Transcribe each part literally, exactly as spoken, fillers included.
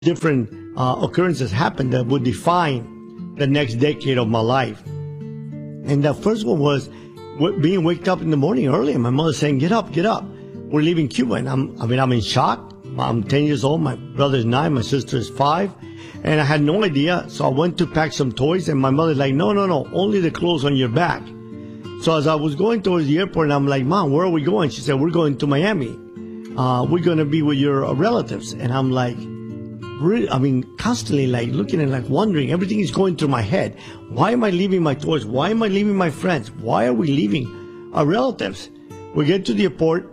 different uh, occurrences happened that would define the next decade of my life. And the first one was w- being waked up in the morning early, and my mother saying, "Get up, get up. We're leaving Cuba." And I'm, I mean, I'm in shock. I'm ten years old. My brother's nine. My sister is five. And I had no idea. So I went to pack some toys, and my mother's like, "No, no, no, only the clothes on your back." So as I was going towards the airport, and I'm like, "Mom, where are we going?" She said, "We're going to Miami. Uh, we're going to be with your uh, relatives." And I'm like, really, I mean, constantly like looking and like wondering, everything is going through my head. Why am I leaving my toys? Why am I leaving my friends? Why are we leaving our relatives? We get to the airport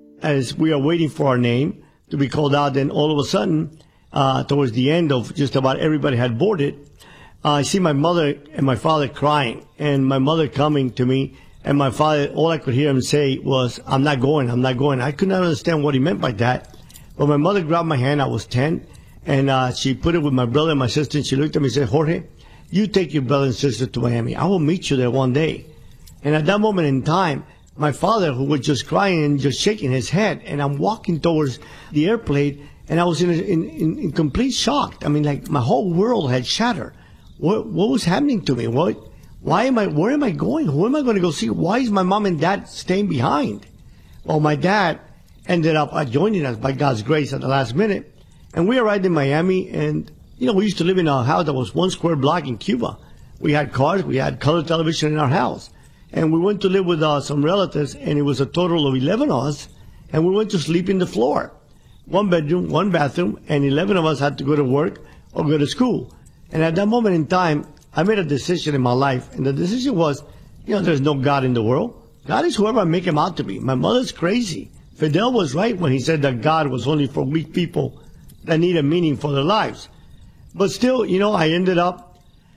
as we are waiting for our name to be called out. Then all of a sudden, uh, towards the end of just about everybody had boarded, uh, I see my mother and my father crying, and my mother coming to me, and my father, all I could hear him say was, "I'm not going, I'm not going." I could not understand what he meant by that. But my mother grabbed my hand. I was ten. And uh, she put it with my brother and my sister, and she looked at me and said, "Jorge, you take your brother and sister to Miami. I will meet you there one day." And at that moment in time, my father, who was just crying and just shaking his head, and I'm walking towards the airplane, and I was in, in, in, in complete shock. I mean, like my whole world had shattered. What, what was happening to me? What, why am I, where am I going? Who am I going to go see? Why is my mom and dad staying behind? Well, my dad ended up uh, joining us by God's grace at the last minute. And we arrived in Miami, and, you know, we used to live in a house that was one square block in Cuba. We had cars, we had color television in our house. And we went to live with uh, some relatives, and it was a total of eleven of us, and we went to sleep in the floor. One bedroom, one bathroom, and eleven of us had to go to work or go to school. And at that moment in time, I made a decision in my life, and the decision was, you know, there's no God in the world. God is whoever I make him out to be. My mother's crazy. Fidel was right when he said that God was only for weak people that need a meaning for their lives. But still, you know, I ended up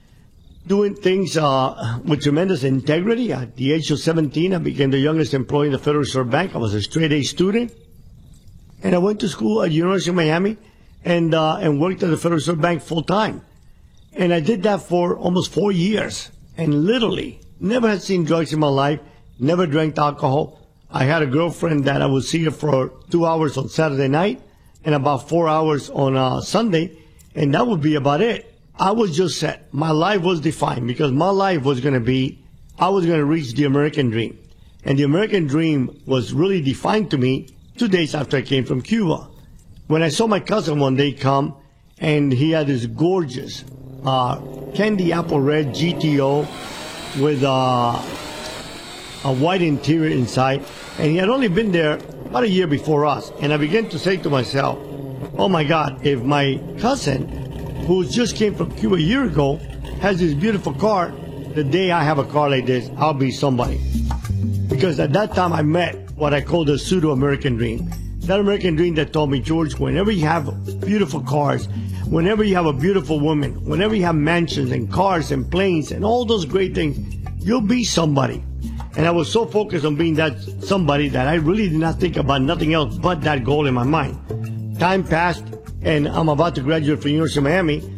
doing things uh, with tremendous integrity. At the age of seventeen, I became the youngest employee in the Federal Reserve Bank. I was a straight-A student. And I went to school at the University of Miami and, uh, and worked at the Federal Reserve Bank full-time. And I did that for almost four years. And literally, never had seen drugs in my life, never drank alcohol. I had a girlfriend that I would see her for two hours on Saturday night, and about four hours on uh, Sunday, and that would be about it. I was just set. My life was defined because my life was going to be, I was going to reach the American dream. And the American dream was really defined to me two days after I came from Cuba. When I saw my cousin one day come, and he had this gorgeous uh, candy apple red G T O with uh, a white interior inside, and he had only been there about a year before us. And I began to say to myself, oh my God, if my cousin, who just came from Cuba a year ago, has this beautiful car, the day I have a car like this, I'll be somebody. Because at that time I met what I call the pseudo-American dream. That American dream that told me, George, whenever you have beautiful cars, whenever you have a beautiful woman, whenever you have mansions and cars and planes and all those great things, you'll be somebody. And I was so focused on being that somebody that I really did not think about nothing else but that goal in my mind. Time passed, and I'm about to graduate from University of Miami.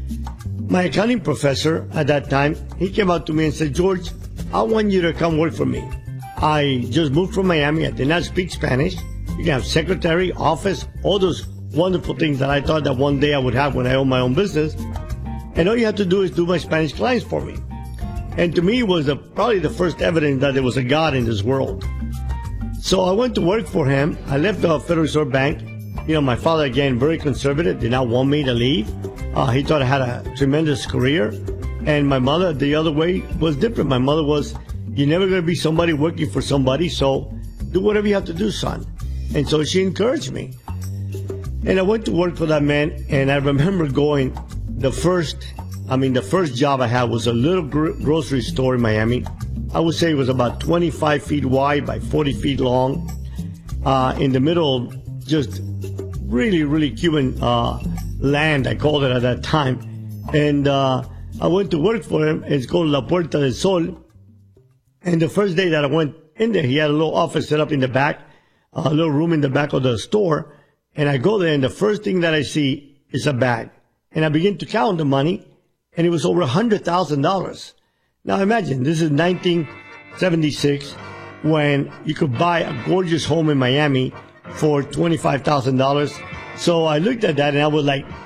My accounting professor at that time, he came out to me and said, George, I want you to come work for me. I just moved from Miami. I did not speak Spanish. You can have secretary, office, all those wonderful things that I thought that one day I would have when I own my own business. And all you have to do is do my Spanish clients for me. And to me, it was a, probably the first evidence that there was a God in this world. So I went to work for him. I left the Federal Reserve Bank. You know, my father, again, very conservative, did not want me to leave. Uh, he thought I had a tremendous career. And my mother, the other way, was different. My mother was, you're never going to be somebody working for somebody, so do whatever you have to do, son. And so she encouraged me. And I went to work for that man, and I remember going, the first, I mean, the first job I had was a little gro- grocery store in Miami. I would say it was about twenty-five feet wide by forty feet long, uh, in the middle of just really, really Cuban uh, land, I called it at that time. And uh, I went to work for him. It's called La Puerta del Sol. And the first day that I went in there, he had a little office set up in the back, a little room in the back of the store. And I go there, and the first thing that I see is a bag. And I begin to count the money, and it was over one hundred thousand dollars. Now imagine, this is nineteen seventy-six, when you could buy a gorgeous home in Miami for twenty-five thousand dollars. So I looked at that, and I was like,